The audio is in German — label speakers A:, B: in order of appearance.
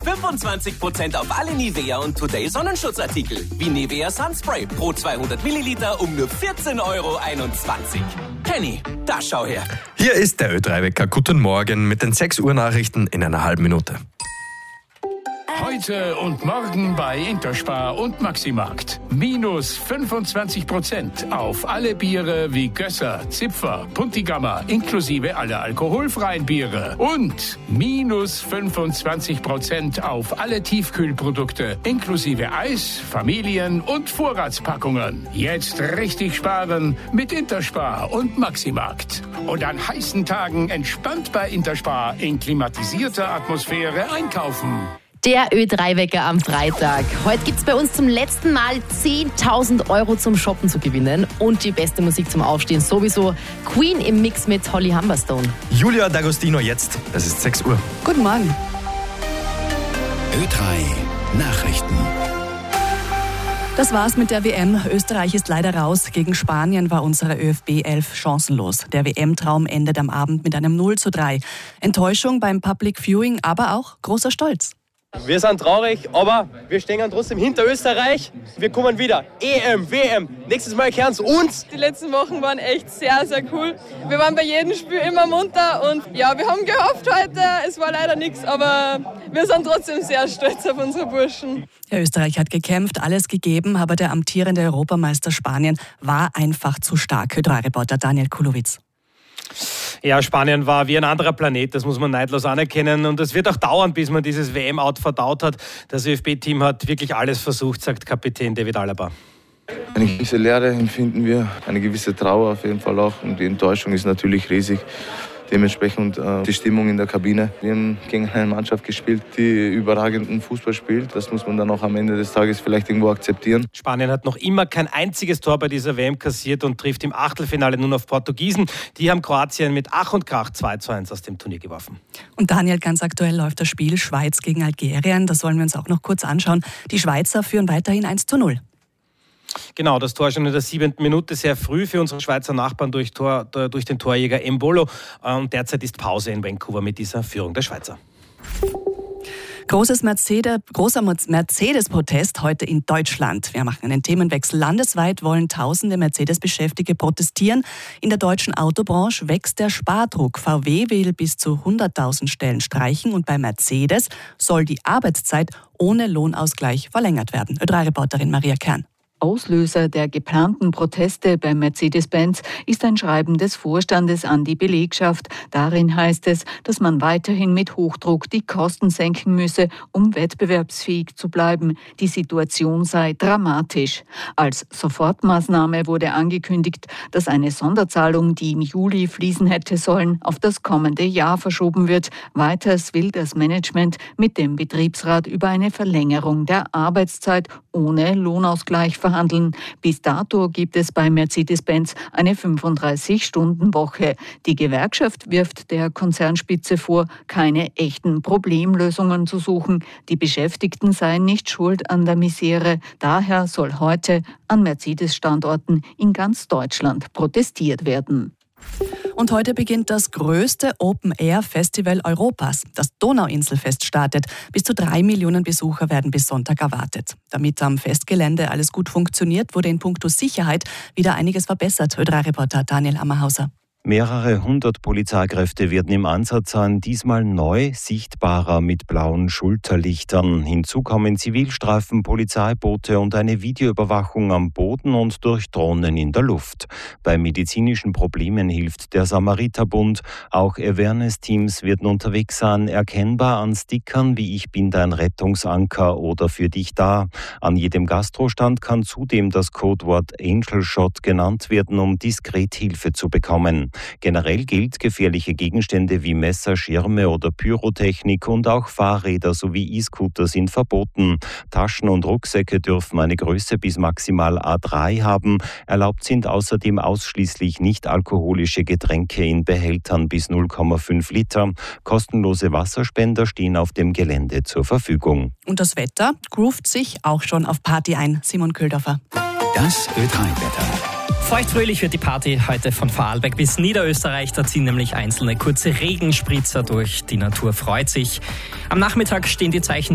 A: 25% auf alle Nivea und Today Sonnenschutzartikel. Wie Nivea Sunspray pro 200 Milliliter um nur 14,21 €. Penny, da schau her.
B: Hier ist der Ö3-Wecker. Guten Morgen mit den 6 Uhr Nachrichten in einer halben Minute.
C: Heute und morgen bei Interspar und Maximarkt. Minus 25% auf alle Biere wie Gösser, Zipfer, Puntigammer, inklusive aller alkoholfreien Biere. Und minus 25% auf alle Tiefkühlprodukte, inklusive Eis, Familien- und Vorratspackungen. Jetzt richtig sparen mit Interspar und Maximarkt. Und an heißen Tagen entspannt bei Interspar in klimatisierter Atmosphäre einkaufen.
D: Der Ö3-Wecker am Freitag. Heute gibt es bei uns zum letzten Mal 10.000 € zum Shoppen zu gewinnen und die beste Musik zum Aufstehen sowieso. Queen im Mix mit Holly Humberstone.
B: Julia D'Agostino jetzt. Es ist 6 Uhr.
D: Guten Morgen.
E: Ö3 Nachrichten.
F: Das war's mit der WM. Österreich ist leider raus. Gegen Spanien war unsere ÖFB 11 chancenlos. Der WM-Traum endet am Abend mit einem 0:3. Enttäuschung beim Public Viewing, aber auch großer Stolz.
G: Wir sind traurig, aber wir stehen trotzdem hinter Österreich. Wir kommen wieder. EM, WM. Nächstes Mal kehren es uns.
H: Die letzten Wochen waren echt sehr, sehr cool. Wir waren bei jedem Spiel immer munter und ja, wir haben gehofft heute. Es war leider nichts, aber wir sind trotzdem sehr stolz auf unsere Burschen.
F: Ja, Österreich hat gekämpft, alles gegeben, aber der amtierende Europameister Spanien war einfach zu stark. Ö3-Reporter Daniel Kulowitz.
I: Ja, Spanien war wie ein anderer Planet, das muss man neidlos anerkennen. Und es wird auch dauern, bis man dieses WM-Out verdaut hat. Das ÖFB-Team hat wirklich alles versucht, sagt Kapitän David Alaba.
J: Eine gewisse Leere empfinden wir, eine gewisse Trauer auf jeden Fall auch. Und die Enttäuschung ist natürlich riesig. Dementsprechend die Stimmung in der Kabine. Wir haben gegen eine Mannschaft gespielt, die überragenden Fußball spielt. Das muss man dann auch am Ende des Tages vielleicht irgendwo akzeptieren.
I: Spanien hat noch immer kein einziges Tor bei dieser WM kassiert und trifft im Achtelfinale nun auf Portugiesen. Die haben Kroatien mit Ach und Krach 2:1 aus dem Turnier geworfen.
F: Und Daniel, ganz aktuell läuft das Spiel Schweiz gegen Algerien. Das wollen wir uns auch noch kurz anschauen. Die Schweizer führen weiterhin 1:0.
I: Genau, das Tor schon in der 7. Minute, sehr früh für unsere Schweizer Nachbarn durch den Torjäger Embolo. Und derzeit ist Pause in Vancouver mit dieser Führung der Schweizer.
F: Großer Mercedes-Protest heute in Deutschland. Wir machen einen Themenwechsel. Landesweit wollen tausende Mercedes-Beschäftigte protestieren. In der deutschen Autobranche wächst der Spardruck. VW will bis zu 100.000 Stellen streichen und bei Mercedes soll die Arbeitszeit ohne Lohnausgleich verlängert werden. Ö3-Reporterin Maria Kern.
K: Auslöser der geplanten Proteste bei Mercedes-Benz ist ein Schreiben des Vorstandes an die Belegschaft. Darin heißt es, dass man weiterhin mit Hochdruck die Kosten senken müsse, um wettbewerbsfähig zu bleiben. Die Situation sei dramatisch. Als Sofortmaßnahme wurde angekündigt, dass eine Sonderzahlung, die im Juli fließen hätte sollen, auf das kommende Jahr verschoben wird. Weiters will das Management mit dem Betriebsrat über eine Verlängerung der Arbeitszeit ohne Lohnausgleich verhandeln. Bis dato gibt es bei Mercedes-Benz eine 35-Stunden-Woche. Die Gewerkschaft wirft der Konzernspitze vor, keine echten Problemlösungen zu suchen. Die Beschäftigten seien nicht schuld an der Misere. Daher soll heute an Mercedes-Standorten in ganz Deutschland protestiert werden.
F: Und heute beginnt das größte Open-Air-Festival Europas. Das Donauinselfest startet. Bis zu 3 Millionen Besucher werden bis Sonntag erwartet. Damit am Festgelände alles gut funktioniert, wurde in puncto Sicherheit wieder einiges verbessert. Ö3-Reporter Daniel Ammerhauser.
L: Mehrere hundert Polizeikräfte werden im Einsatz sein, diesmal neu, sichtbarer mit blauen Schulterlichtern. Hinzu kommen Zivilstreifen, Polizeiboote und eine Videoüberwachung am Boden und durch Drohnen in der Luft. Bei medizinischen Problemen hilft der Samariterbund. Auch Awareness-Teams werden unterwegs sein, erkennbar an Stickern wie „Ich bin dein Rettungsanker" oder „Für dich da". An jedem Gastrostand kann zudem das Codewort Angel Shot genannt werden, um diskret Hilfe zu bekommen. Generell gilt, gefährliche Gegenstände wie Messer, Schirme oder Pyrotechnik und auch Fahrräder sowie E-Scooter sind verboten. Taschen und Rucksäcke dürfen eine Größe bis maximal A3 haben. Erlaubt sind außerdem ausschließlich nicht-alkoholische Getränke in Behältern bis 0,5 Liter. Kostenlose Wasserspender stehen auf dem Gelände zur Verfügung.
F: Und das Wetter groovt sich auch schon auf Party ein. Simon Köldorfer.
E: Das Ö3-Wetter.
M: Feuchtfröhlich wird die Party heute von Vorarlberg bis Niederösterreich. Da ziehen nämlich einzelne kurze Regenspritzer durch. Die Natur freut sich. Am Nachmittag stehen die Zeichen